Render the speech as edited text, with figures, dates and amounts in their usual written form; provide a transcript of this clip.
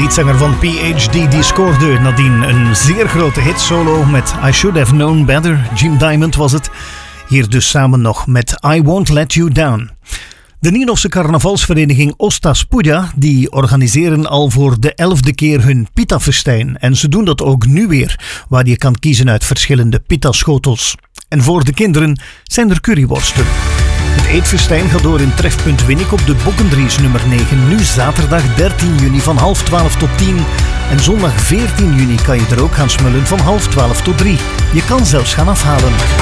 leadzanger van PhD, die scoorde nadien een zeer grote hit solo met I Should Have Known Better. Jim Diamond was het. Hier dus samen nog met I Won't Let You Down. De Nienhofse carnavalsvereniging Ostas Puja, die organiseren al voor de 11e keer hun pita-festijn. En ze doen dat ook nu weer, waar je kan kiezen uit verschillende pita-schotels. En voor de kinderen zijn er curryworsten. Het eetfestijn gaat door in Trefpunt Winnik op de Bokkendries nummer 9. Nu zaterdag 13 juni van 11:30 tot 10. En zondag 14 juni kan je er ook gaan smullen van 11:30 tot 3. Je kan zelfs gaan afhalen.